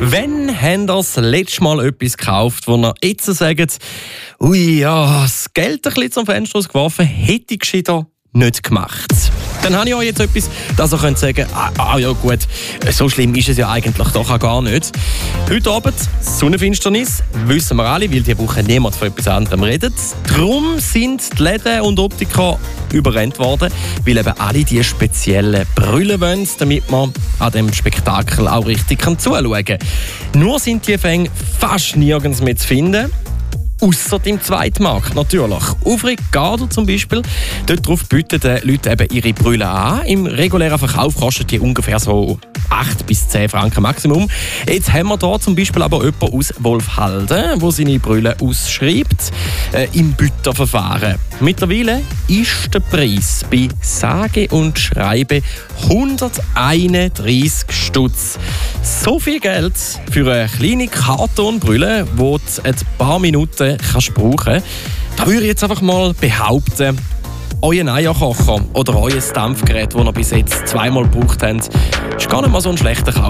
Wann habt ihr das letzte Mal etwas gekauft, wo ihr jetzt sagt, ui, ja, das Geld ein bisschen zum Fenster ausgeworfen, hätte ich gescheiter nicht gemacht? Dann habe ich euch jetzt etwas, dass ihr könnt sagen, ja gut, so schlimm ist es ja eigentlich doch auch gar nicht. Heute Abend Sonnenfinsternis, wissen wir alle, weil diese Woche niemand von etwas anderem redet. Darum sind die Läden und Optiker überrennt worden, weil eben alle die speziellen Brüllen wollen, damit man an dem Spektakel auch richtig zuschauen kann. Nur sind die Fänge fast nirgends mehr zu finden. Ausser im Zweitmarkt natürlich. Auf Ricardo zum Beispiel, dort drauf bieten die Leute eben ihre Brille an. Im regulären Verkauf kosten die ungefähr so 8 bis 10 Franken Maximum. Jetzt haben wir hier zum Beispiel aber jemanden aus Wolfhalden, der seine Brille ausschreibt im Bütterverfahren. Mittlerweile ist der Preis bei sage und schreibe 131 Stutz. So viel Geld für eine kleine Kartonbrille, die du ein paar Minuten kannst brauchen. Da würde ich jetzt einfach mal behaupten, euer Eierkocher oder euer Dampfgerät, das ihr bis jetzt zweimal gebraucht habt, ist gar nicht mal so ein schlechter Kauf.